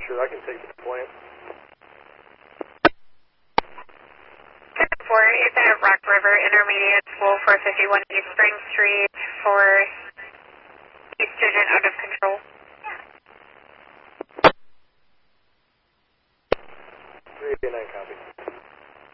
Sure, I can take the complaint. 4 is at Rock River Intermediate School, 451 East Spring Street for a student out of control. 389 copy.